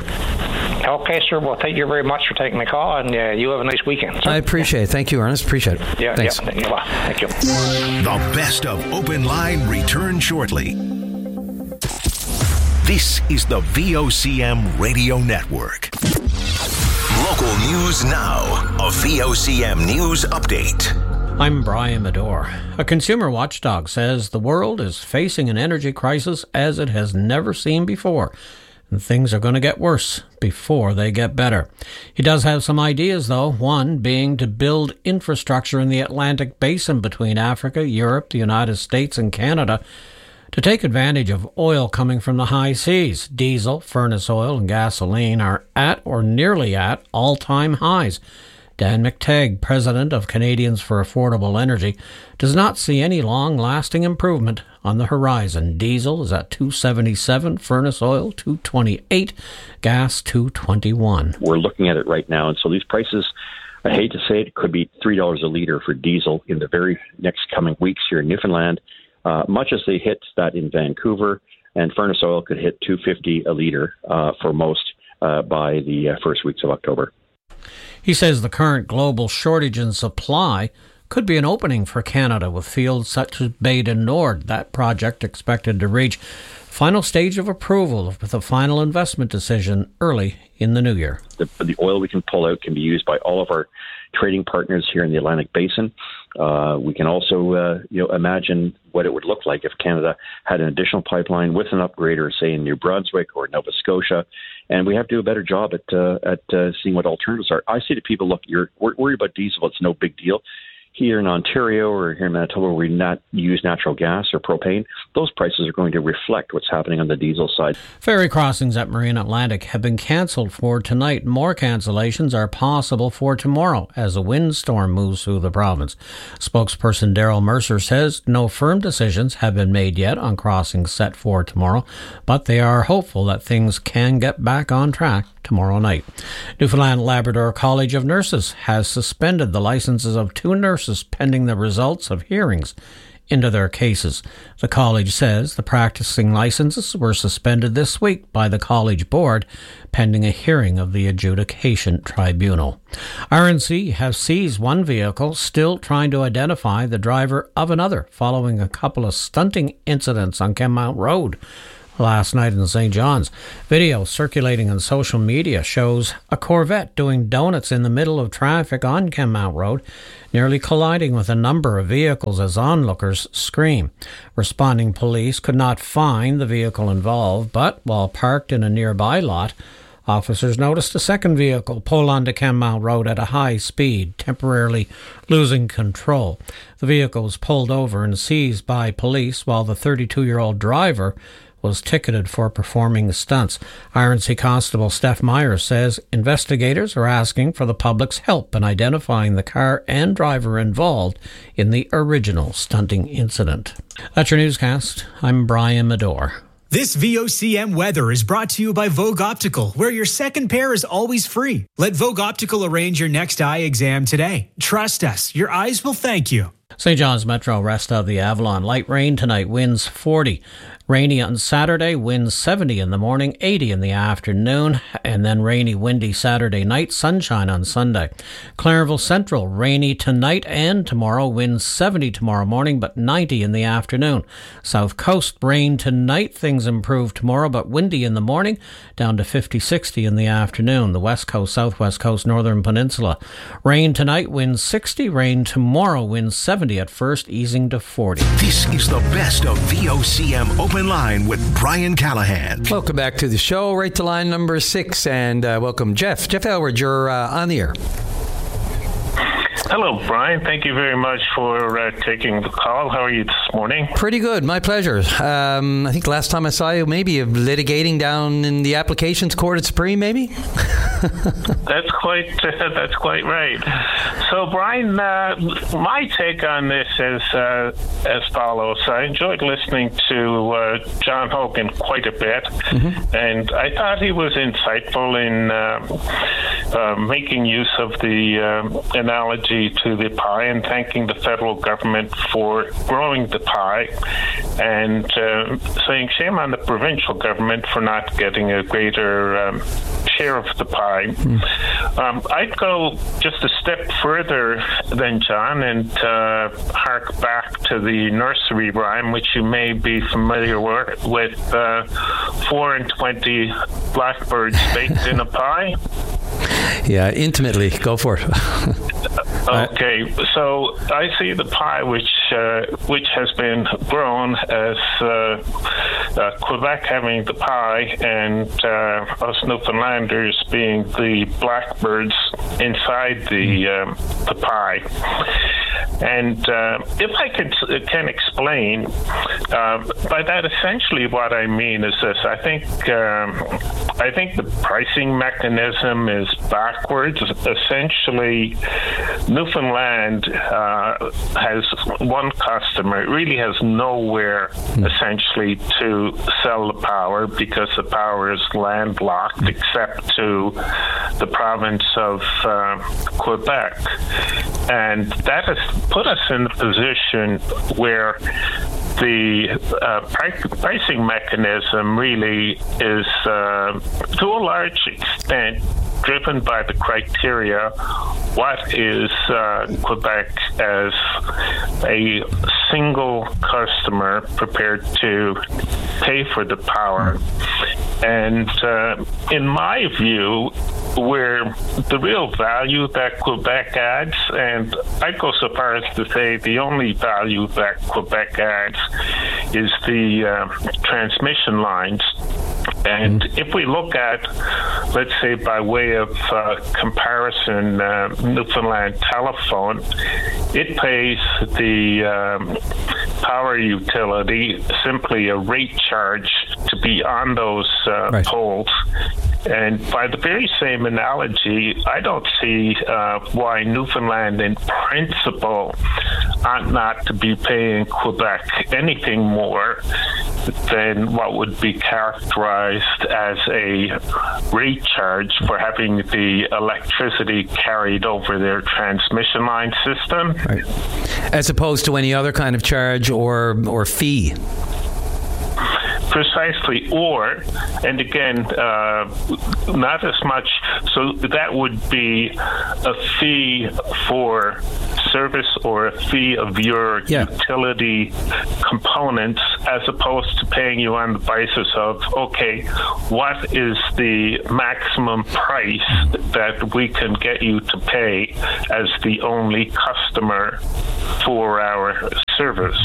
Okay, sir. Well, thank you very much for taking the call, and uh, you have a nice weekend, sir. I appreciate it. Thank you, Ernest. Appreciate it. Yeah, Thanks. yeah. Thank you. The best of Open Line return shortly. This is the V O C M Radio Network. Local news now. A V O C M News Update. I'm Brian Medore. A consumer watchdog says the world is facing an energy crisis as it has never seen before, and things are going to get worse before they get better. He does have some ideas, though, one being to build infrastructure in the Atlantic Basin between Africa, Europe, the United States, and Canada to take advantage of oil coming from the high seas. Diesel, furnace oil, and gasoline are at or nearly at all-time highs. Dan McTagg, president of Canadians for Affordable Energy, does not see any long-lasting improvement on the horizon. Diesel is at two seventy-seven, furnace oil two twenty-eight, gas two twenty-one. We're looking at it right now, and so these prices, I hate to say it, could be three dollars a litre for diesel in the very next coming weeks here in Newfoundland, uh, much as they hit that in Vancouver, and furnace oil could hit two fifty a litre uh, for most uh, by the uh, first weeks of October. He says the current global shortage in supply could be an opening for Canada with fields such as Bay du Nord. That project expected to reach final stage of approval with a final investment decision early in the new year. The, the oil we can pull out can be used by all of our trading partners here in the Atlantic Basin. Uh, we can also, uh, you know, imagine what it would look like if Canada had an additional pipeline with an upgrader, say in New Brunswick or Nova Scotia. And we have to do a better job at uh, at uh, seeing what alternatives are. I say to people, look, you're worried about diesel. It's no big deal. here in Ontario or here in Manitoba where we not use natural gas or propane, those prices are going to reflect what's happening on the diesel side. Ferry crossings at Marine Atlantic have been cancelled for tonight. More cancellations are possible for tomorrow as a windstorm moves through the province. Spokesperson Daryl Mercer says no firm decisions have been made yet on crossings set for tomorrow, but they are hopeful that things can get back on track tomorrow night. Newfoundland Labrador College of Nurses has suspended the licenses of two nurses pending the results of hearings into their cases. The college says the practicing licenses were suspended this week by the college board pending a hearing of the adjudication tribunal. R N C have seized one vehicle, still trying to identify the driver of another following a couple of stunting incidents on Kenmount Road last night in Saint John's. Video circulating on social media shows a Corvette doing donuts in the middle of traffic on Kenmount Road, nearly colliding with a number of vehicles as onlookers scream. Responding police could not find the vehicle involved, but while parked in a nearby lot, officers noticed a second vehicle pull onto Kenmount Road at a high speed, temporarily losing control. The vehicle was pulled over and seized by police, while the thirty-two-year-old driver was ticketed for performing stunts. R N C Constable Steph Myers says investigators are asking for the public's help in identifying the car and driver involved in the original stunting incident. That's your newscast. I'm Brian Medore. This V O C M weather is brought to you by Vogue Optical, where your second pair is always free. Let Vogue Optical arrange your next eye exam today. Trust us, your eyes will thank you. Saint John's Metro, rest of the Avalon. Light rain tonight, winds forty. Rainy on Saturday, winds seventy in the morning, eighty in the afternoon, and then rainy, windy Saturday night, sunshine on Sunday. Clarenville Central, rainy tonight and tomorrow, winds seventy tomorrow morning, but ninety in the afternoon. South Coast, rain tonight, things improve tomorrow, but windy in the morning, down to fifty, sixty in the afternoon. The West Coast, Southwest Coast, Northern Peninsula, rain tonight, winds sixty, rain tomorrow, winds seventy at first, easing to forty. This is the best of V O C M Open Line with Brian Callahan. Welcome back to the show. Right to line number six, and uh, welcome Jeff. Jeff Elwood, you're uh, on the air. Hello, Brian. Thank you very much for uh, taking the call. How are you this morning? Pretty good. My pleasure. Um, I think last time I saw you, maybe litigating down in the applications court at Supreme, maybe? That's quite uh, that's quite right. So, Brian, uh, my take on this is uh, as follows. I enjoyed listening to uh, John Hogan quite a bit, mm-hmm. and I thought he was insightful in uh, uh, making use of the uh, analogy to the pie and thanking the federal government for growing the pie and uh, saying shame on the provincial government for not getting a greater um, share of the pie. Mm. Um, I'd go just a step further than John and uh, hark back to the nursery rhyme, which you may be familiar with, with uh, four and twenty blackbirds baked in a pie. Yeah, intimately. Go for it. Okay, so I see the pie which uh, which has been grown as uh, uh, Quebec having the pie and uh, us Newfoundlanders being the blackbirds inside the um, the pie. And uh, if I could, can explain, uh, by that essentially what I mean is this. I think um, I think the pricing mechanism is backwards. Essentially, Newfoundland uh, has one customer. It really has nowhere, mm. essentially, to sell the power because the power is landlocked except to the province of uh, Quebec. And that has put us in a position where the uh, pricing mechanism really is, uh, to a large extent, driven by the criteria, what is uh, Quebec as a single customer prepared to pay for the power. And uh, in my view, where the real value that Quebec adds, and I'd go so far as to say the only value that Quebec adds is the uh, transmission lines. And mm. if we look at, let's say by way of uh, comparison, uh, Newfoundland Telephone, it pays the um, power utility simply a rate charge to be on those uh, right. poles. And by the very same analogy, I don't see uh, why Newfoundland in principle ought not to be paying Quebec anything more than what would be characterized as a rate charge for having the electricity carried over their transmission line system. Right. As opposed to any other kind of charge or or fee. Precisely, or, and again, uh, not as much, so that would be a fee for service or a fee of your yeah. utility components, as opposed to paying you on the basis of, okay, what is the maximum price that we can get you to pay as the only customer for our service?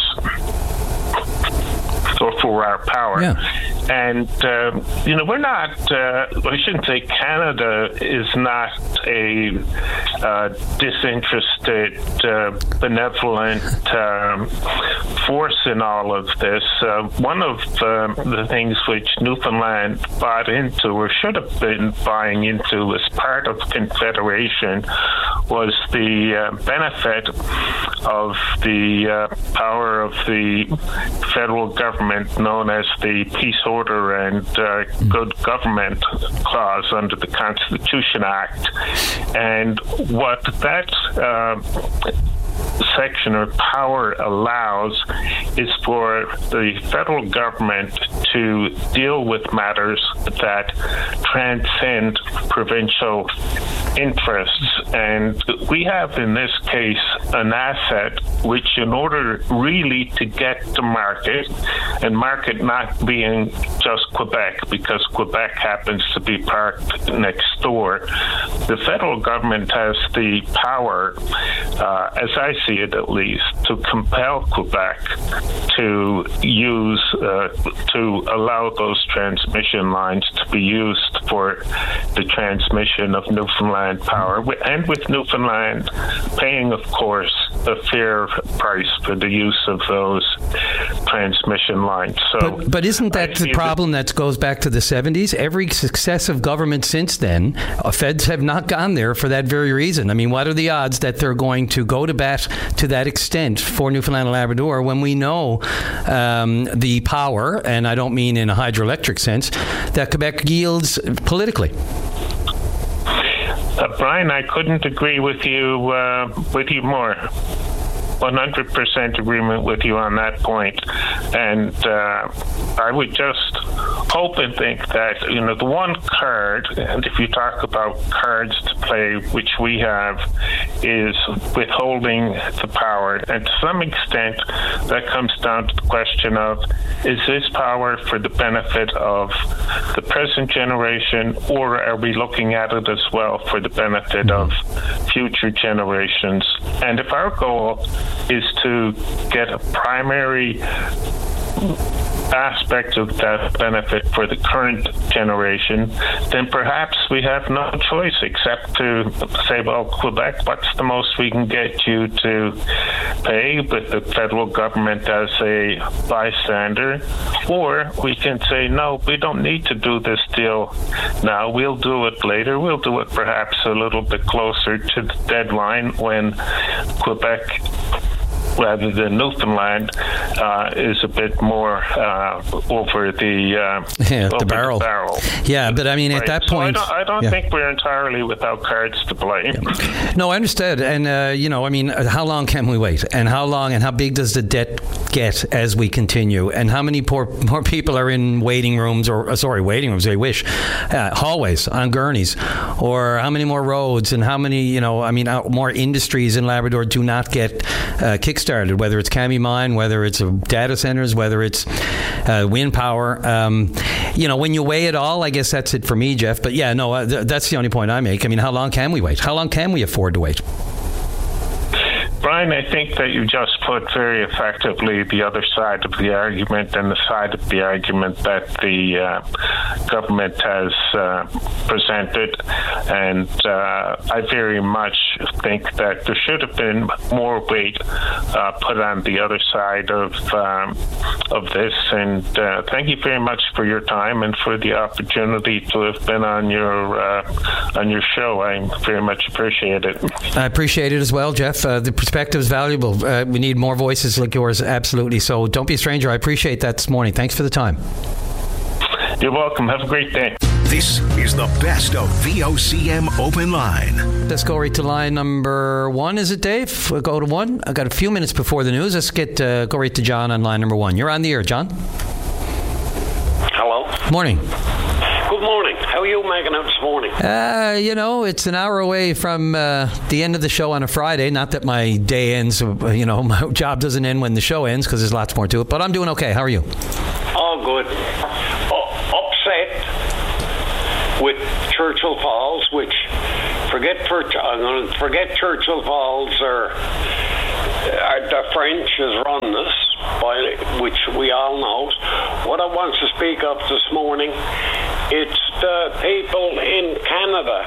Or for our power. Yeah. And, uh, you know, we're not, uh, I shouldn't say Canada is not a uh, disinterested, uh, benevolent um, force in all of this. Uh, one of uh, the things which Newfoundland bought into, or should have been buying into as part of Confederation, was the uh, benefit of the uh, power of the federal government known as the Peace Order and uh, Good Government Clause under the Constitution Act. And what that uh, section or power allows is for the federal government to deal with matters that transcend provincial interests. And we have in this case an asset which, in order really to get to market, and market not being just Quebec, because Quebec happens to be parked next door, the federal government has the power, uh, as I see it at least, to compel Quebec to use, uh, to allow those transmission lines to be used for the transmission of Newfoundland power, and with Newfoundland paying, of course, a fair price for the use of those transmission lines. So, but, but isn't that the problem that goes back to the seventies? Every successive government since then, uh, feds have not gone there for that very reason. I mean, what are the odds that they're going to go to bat to that extent for Newfoundland and Labrador when we know um, the power, and I don't mean in a hydroelectric sense, that Quebec yields politically? Uh, Brian, I couldn't agree with you uh, with you more. one hundred percent agreement with you on that point. And uh, I would just hope and think that, you know, the one card, and if you talk about cards to play, which we have, is withholding the power. And to some extent, that comes down to the question of, is this power for the benefit of the present generation, or are we looking at it as well for the benefit of future generations? And if our goal is to get a primary aspect of that benefit for the current generation, then perhaps we have no choice except to say, well, Quebec, what's the most we can get you to pay with the federal government as a bystander? Or we can say, no, we don't need to do this deal now. We'll do it later. We'll do it perhaps a little bit closer to the deadline when Quebec, rather than Newfoundland, uh, is a bit more uh, over the uh, yeah, over the, barrel. the barrel. Yeah, but I mean, right. at that so point, I don't, I don't yeah. think we're entirely without cards to play. Yeah. No, I understood. And uh, you know, I mean, how long can we wait? And how long? And how big does the debt get as we continue? And how many poor more people are in waiting rooms, or uh, sorry, waiting rooms? They wish uh, hallways on gurneys, or how many more roads? And how many? You know, I mean, uh, more industries in Labrador do not get uh, kickstarted, whether it's Kami Mine, whether it's data centers, whether it's uh, wind power. Um, you know, when you weigh it all, I guess that's it for me, Jeff. But yeah, no, uh, th- that's the only point I make. I mean, how long can we wait? How long can we afford to wait? Brian, Brian, I think that you just put very effectively the other side of the argument and the side of the argument that the uh, government has uh, presented. And uh, I very much think that there should have been more weight uh, put on the other side of um, of this. And uh, thank you very much for your time and for the opportunity to have been on your uh, on your show. I very much appreciate it. I appreciate it as well, Jeff. Uh, the perspective is valuable. Uh, we need more voices like yours, absolutely. So don't be a stranger. I appreciate that this morning. Thanks for the time. You're welcome. Have a great day. This is the best of V O C M Open Line. Let's go right to line number one. Is it, Dave? We'll go to one. I got a few minutes before the news. Let's get uh, go right to John on line number one. You're on the air, John. Hello. Morning. Good morning. How are you making out this morning? Uh, you know, it's an hour away from uh, the end of the show on a Friday. Not that my day ends, you know, my job doesn't end when the show ends because there's lots more to it. But I'm doing okay. How are you? All good. Uh, upset with Churchill Falls, which forget for I'm going to forget Churchill Falls or uh, the French has run this, by, which we all know. What I want to speak of this morning, it's the people in Canada.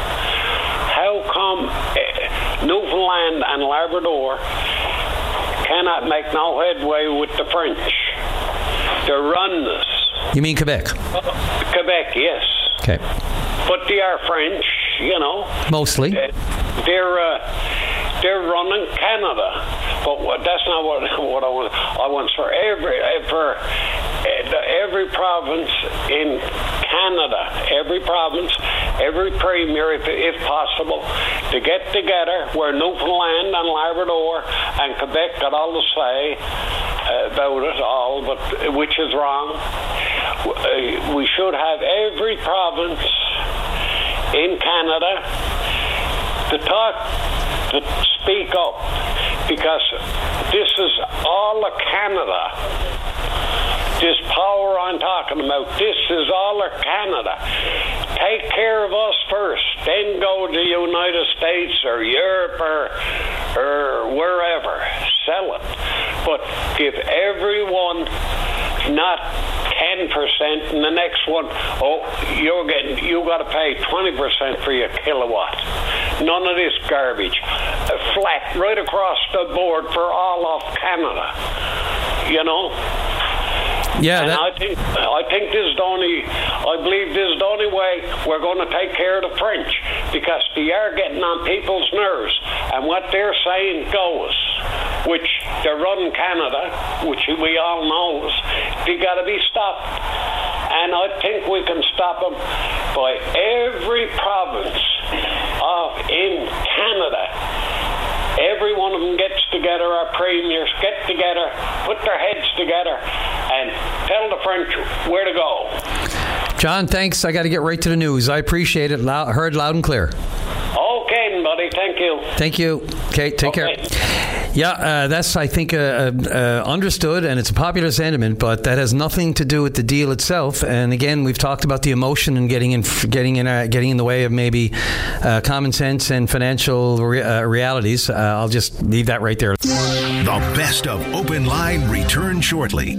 How come uh, Newfoundland and Labrador cannot make no headway with the French? They're running this. You mean Quebec? Uh, Quebec, yes. Okay. But they are French, you know. Mostly. Uh, they're uh, they're running Canada, but what, that's not what what I want. I want for every for every province in Canada, every province, every premier, if, if possible, to get together where Newfoundland and Labrador and Quebec got all to say uh, about it all, but which is wrong. Uh, we should have every province in Canada to talk, to speak up, because this is all of Canada. This power I'm talking about, this is all of Canada. Take care of us first, then go to the United States or Europe or, or wherever. Sell it. But give everyone not ten percent, and the next one, oh, you're getting, you got to pay twenty percent for your kilowatt. None of this garbage. Flat, right across the board for all of Canada. You know? Yeah, and that... I think I think this is the only I believe this is the only way we're going to take care of the French, because they are getting on people's nerves, and what they're saying goes. Which they're running Canada, which we all know, they got to be stopped, and I think we can stop them by every province of in Canada. Every one of them gets together, our premiers get together, put their heads together, and tell the French where to go. John, thanks. I got to get right to the news. I appreciate it. Loud, heard loud and clear. Okay, buddy. Thank you. Thank you. Okay, take okay. care. Yeah, uh, that's, I think, uh, uh, understood, and it's a popular sentiment, but that has nothing to do with the deal itself. And again, we've talked about the emotion and getting in, getting in, uh, getting in the way of maybe uh, common sense and financial re- uh, realities. Uh, I'll just leave that right there. The best of Open Line return shortly.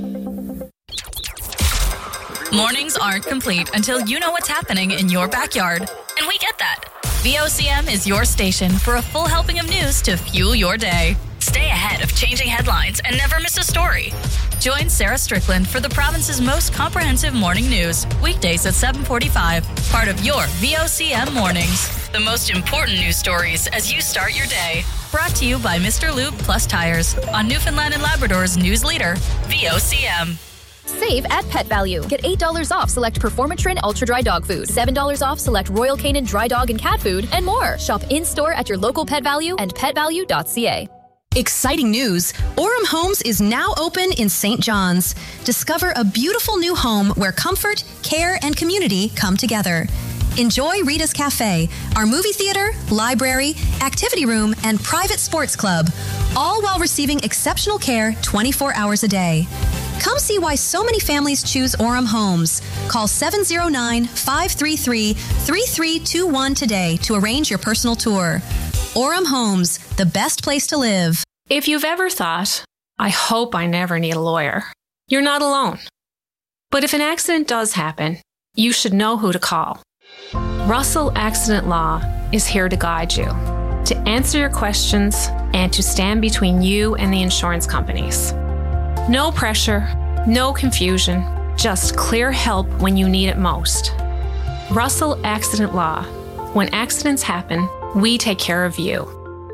Mornings aren't complete until you know what's happening in your backyard, and we get that. V O C M is your station for a full helping of news to fuel your day. Stay ahead of changing headlines and never miss a story. Join Sarah Strickland for the province's most comprehensive morning news, weekdays at seven forty-five, part of your V O C M Mornings. The most important news stories as you start your day. Brought to you by Mister Lube Plus Tires on Newfoundland and Labrador's news leader, V O C M. Save at Pet Value. Get eight dollars off select Performatrin Ultra Dry Dog Food, seven dollars off select Royal Canin Dry Dog and Cat Food, and more. Shop in-store at your local Pet Value and pet value dot c a. Exciting news! Orem Homes is now open in Saint John's. Discover a beautiful new home where comfort, care, and community come together. Enjoy Rita's Cafe, our movie theater, library, activity room, and private sports club, all while receiving exceptional care twenty-four hours a day. Come see why so many families choose Orem Homes. Call seven oh nine, five three three, three three two one today to arrange your personal tour. Orem Homes, the best place to live. If you've ever thought, I hope I never need a lawyer, you're not alone. But if an accident does happen, you should know who to call. Russell Accident Law is here to guide you, to answer your questions, and to stand between you and the insurance companies. No pressure, no confusion, just clear help when you need it most. Russell Accident Law. When accidents happen, we take care of you.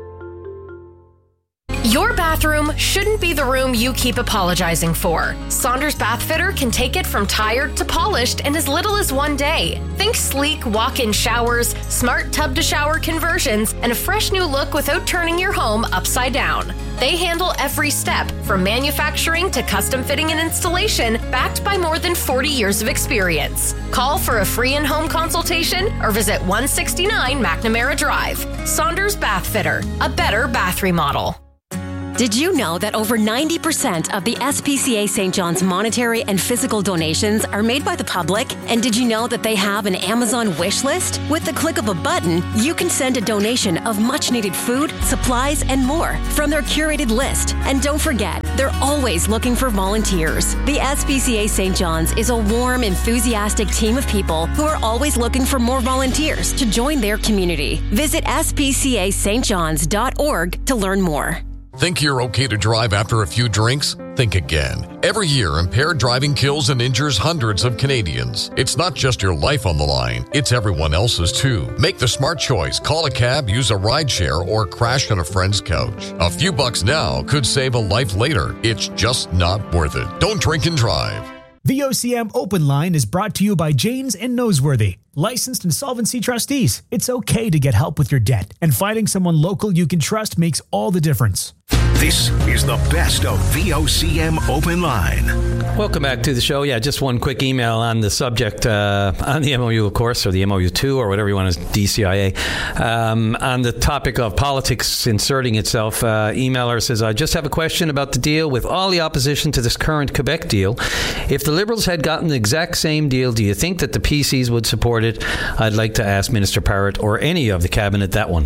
Your bathroom shouldn't be the room you keep apologizing for. Saunders Bath Fitter can take it from tired to polished in as little as one day. Think sleek walk-in showers, smart tub-to-shower conversions, and a fresh new look without turning your home upside down. They handle every step, from manufacturing to custom fitting and installation, backed by more than forty years of experience. Call for a free in-home consultation or visit one sixty-nine McNamara Drive. Saunders Bath Fitter, a better bath remodel. Did you know that over ninety percent of the S P C A Saint John's monetary and physical donations are made by the public? And did you know that they have an Amazon wish list? With the click of a button, you can send a donation of much needed food, supplies, and more from their curated list. And don't forget, they're always looking for volunteers. The S P C A Saint John's is a warm, enthusiastic team of people who are always looking for more volunteers to join their community. Visit S P C A St Johns dot org to learn more. Think you're okay to drive after a few drinks? Think again. Every year, impaired driving kills and injures hundreds of Canadians. It's not just your life on the line, it's everyone else's too. Make the smart choice. Call a cab, use a rideshare, or crash on a friend's couch. A few bucks now could save a life later. It's just not worth it. Don't drink and drive. The O C M Open Line is brought to you by Janes and Noseworthy, licensed insolvency trustees. It's okay to get help with your debt, and finding someone local you can trust makes all the difference. This is the best of V O C M Open Line. Welcome back to the show. Yeah, just one quick email on the subject, uh, on the M O U, of course, or the M O U two, or whatever you want to, D C I A. Um, on the topic of politics inserting itself, uh, emailer says, I just have a question about the deal with all the opposition to this current Quebec deal. If the Liberals had gotten the exact same deal, do you think that the P Cs would support it? I'd like to ask Minister Parrott or any of the cabinet that one.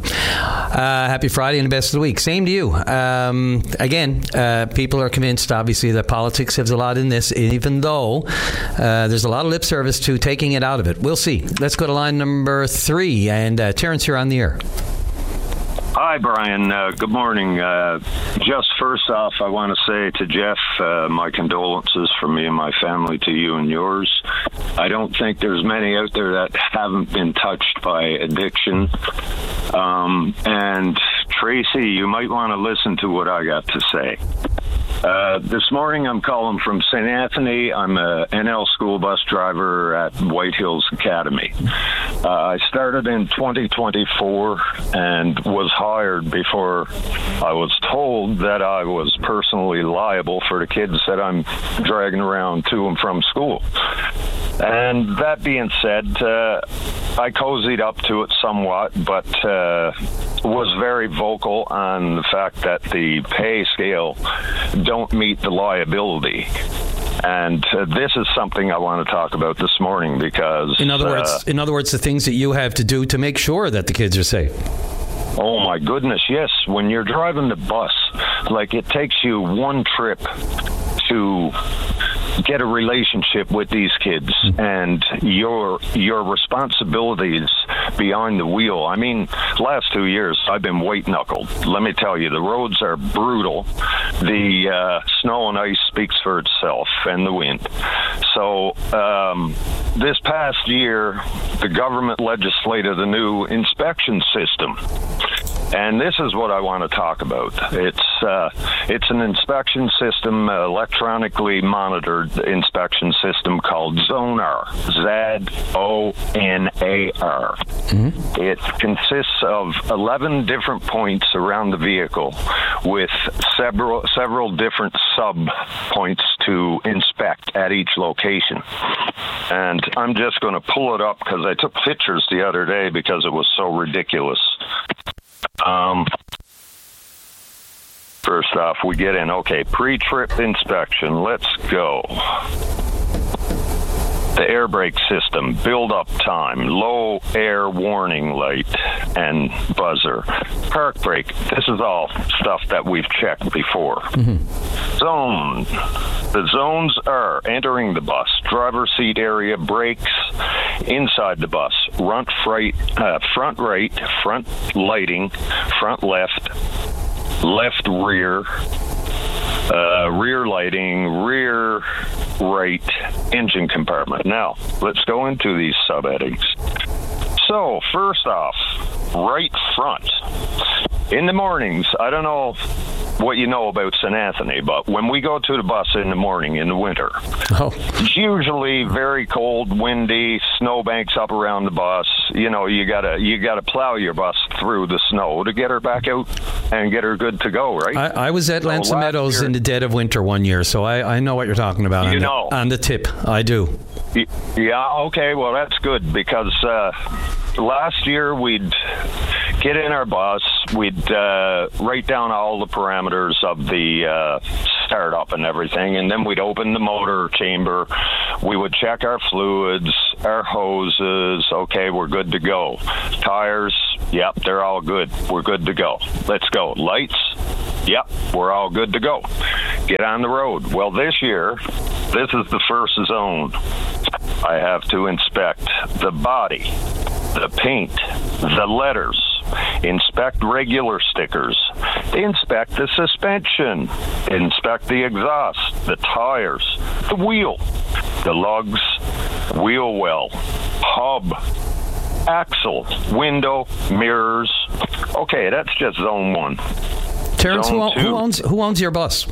Uh, happy Friday and the best of the week. Same to you. Um, again, uh, people are convinced, obviously, that politics has a lot in this, even though uh, there's a lot of lip service to taking it out of it. We'll see. Let's go to line number three. And uh, Terrence, you're on the air. Hi, Brian. Uh, good morning. Uh, just first off, I want to say to Jeff, uh, my condolences from me and my family to you and yours. I don't think there's many out there that haven't been touched by addiction. Um, and Tracy, you might want to listen to what I got to say. Uh, this morning I'm calling from Saint Anthony. I'm a N L school bus driver at White Hills Academy. Uh, I started in twenty twenty-four and was hired before I was told that I was personally liable for the kids that I'm dragging around to and from school. And that being said, uh, I cozied up to it somewhat, but uh, was very vocal on the fact that the pay scale don't meet the liability. And uh, this is something I want to talk about this morning because... In other words, uh, in other words, the things that you have to do to make sure that the kids are safe. Oh, my goodness, yes. When you're driving the bus, like it takes you one trip to get a relationship with these kids and your your responsibilities behind the wheel. I mean, last two years I've been white knuckled. Let me tell you, the roads are brutal. The uh, snow and ice speaks for itself, and the wind. So um, this past year, the government legislated a new inspection system. And this is what I want to talk about. It's uh, it's an inspection system, uh, electronically monitored inspection system called Zonar, Z O N A R. Mm-hmm. It consists of eleven different points around the vehicle with several several different sub points to inspect at each location. And I'm just going to pull it up because I took pictures the other day because it was so ridiculous. Um, first off, we get in. Okay, pre-trip inspection. Let's go. the air brake system, build-up time, low air warning light, and buzzer, park brake. This is all stuff that we've checked before. Mm-hmm. Zone. The zones are entering the bus, driver's seat area, brakes, inside the bus, front right, uh, front right, front lighting, front left, left rear, uh, rear lighting, rear right, engine compartment. Now, let's go into these subheadings. So, first off, right front. In the mornings, I don't know what you know about Saint Anthony, but when we go to the bus in the morning in the winter, oh. it's usually very cold, windy, snowbanks up around the bus. You know, you gotta you gotta plow your bus through the snow to get her back out and get her good to go, right? I, I was at so Lanson Meadows year, in the dead of winter one year, so I, I know what you're talking about. You on know, the, on the tip, I do. Yeah. Okay. Well, that's good because uh, last year we'd get in our bus, we'd uh, write down all the parameters of the uh, startup and everything, and then we'd open the motor chamber. We would check our fluids, our hoses. Okay, we're good to go. Tires, yep, they're all good. We're good to go. Let's go. Lights, yep, we're all good to go. Get on the road. Well, this year, this is the first zone. I have to inspect the body, the paint, the letters, inspect regular stickers, inspect the suspension, inspect the exhaust, the tires, the wheel, the lugs, wheel well, hub, axle, window, mirrors. Okay, that's just zone one. Terrence, who, who owns who owns your bus?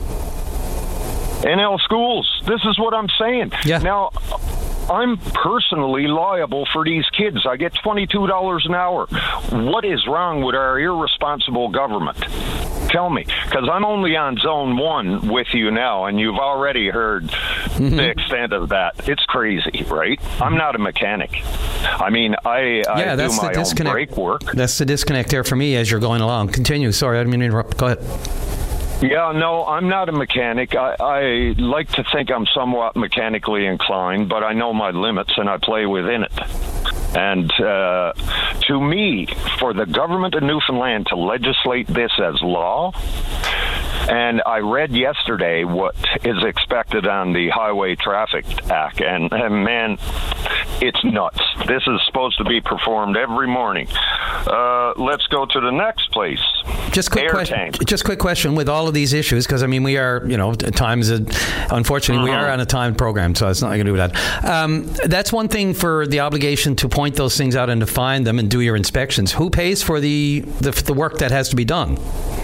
N L Schools. This is what I'm saying. Yeah. Now, I'm personally liable for these kids. I get twenty-two dollars an hour. What is wrong with our irresponsible government? Tell me, because I'm only on zone one with you now, and you've already heard mm-hmm. the extent of that. It's crazy, right? I'm not a mechanic. I mean, I, yeah, I that's do my the disconnect. own brake work. That's the disconnect there for me as you're going along. Continue. Sorry, I didn't mean to interrupt. Go ahead. Yeah, no, I'm not a mechanic. I, I like to think I'm somewhat mechanically inclined, but I know my limits and I play within it. And uh, to me, for the government of Newfoundland to legislate this as law, and I read yesterday what is expected on the Highway Traffic Act, and, and man, it's nuts. This is supposed to be performed every morning. Uh, let's go to the next place. Just quick Air question. tank. Just quick question with all of these issues, because I mean we are, you know, times. Unfortunately, uh-huh. we are on a timed program, so it's not going to do that. Um, that's one thing for the obligation to point those things out and to find them and do your inspections. Who pays for the the, the work that has to be done?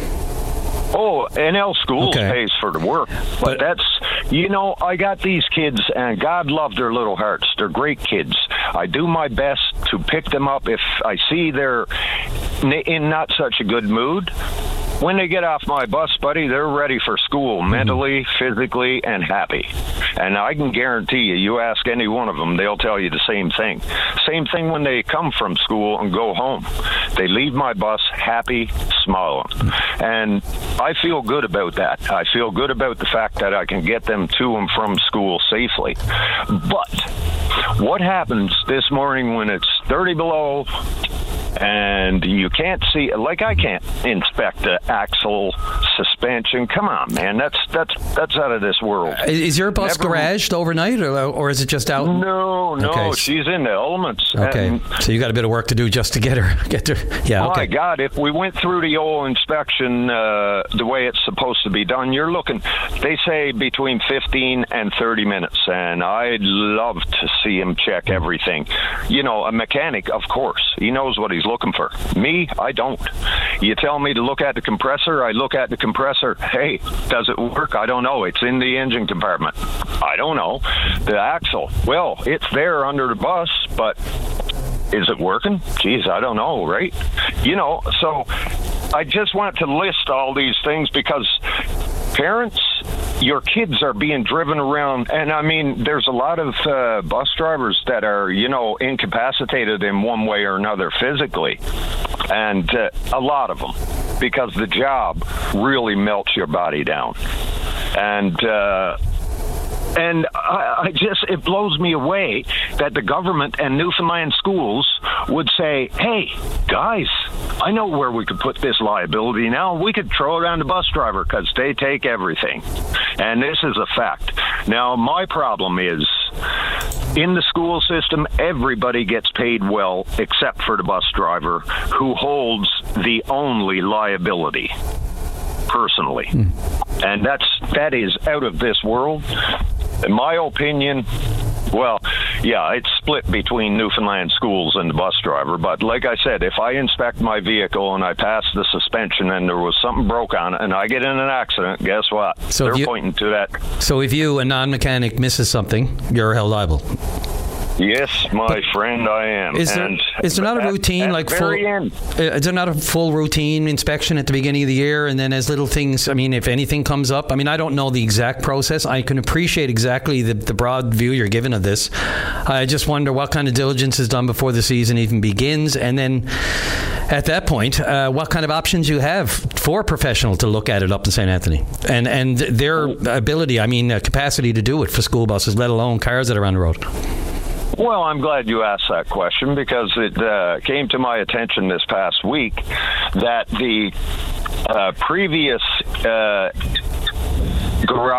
Oh, N L Schools okay. pays for the work, but, but that's, you know, I got these kids, and God love their little hearts. They're great kids. I do my best to pick them up if I see they're in not such a good mood. When they get off my bus, buddy, they're ready for school, mm-hmm. mentally, physically, and happy. And I can guarantee you, you ask any one of them, they'll tell you the same thing. Same thing when they come from school and go home. They leave my bus happy, smiling. And I feel good about that. I feel good about the fact that I can get them to and from school safely. But what happens this morning when it's thirty below and you can't see, like I can't inspect the axle, suspension? Come on, man, that's that's that's out of this world. Is your bus Never, garaged overnight, or, or is it just out? No, no, okay. She's in the elements. Okay, and, so you got a bit of work to do just to get her, get her. Yeah, my okay. God, if we went through the old inspection uh, the way it's supposed to be done, you're looking, they say between fifteen and thirty minutes, and I'd love to see him check everything. You know, a mechanic, of course, he knows what he's looking for. Me, I don't. You tell me to look at the compressor, I look at the compressor. Hey, does it work? I don't know. It's in the engine compartment. I don't know. The axle, well, it's there under the bus, but is it working? Geez, I don't know, right? You know, so I just want to list all these things because parents, your kids are being driven around, and I mean, there's a lot of uh, bus drivers that are, you know, incapacitated in one way or another physically, and uh, a lot of them, because the job really melts your body down. And uh, And I, I just, it blows me away that the government and Newfoundland schools would say, hey, guys, I know where we could put this liability now. We could throw it around the bus driver because they take everything. And this is a fact. Now, my problem is, in the school system, everybody gets paid well except for the bus driver, who holds the only liability, personally. Mm. And that's that is out of this world. In my opinion, well, yeah, it's split between Newfoundland schools and the bus driver. But like I said, if I inspect my vehicle and I pass the suspension and there was something broke on it and I get in an accident, guess what? So They're you, pointing to that. So if you, a non-mechanic, misses something, you're held liable. Yes, my but friend, I am. Is there, and is there not a routine, at, like at full? End. Is there not a full routine inspection at the beginning of the year, and then as little things? I mean, if anything comes up, I mean, I don't know the exact process. I can appreciate exactly the, the broad view you're given of this. I just wonder what kind of diligence is done before the season even begins, and then at that point, uh, what kind of options you have for a professional to look at it up in Saint Anthony, and and their ability, I mean, uh, capacity to do it for school buses, let alone cars that are on the road. Well, I'm glad you asked that question, because it uh, came to my attention this past week that the uh, previous uh, garage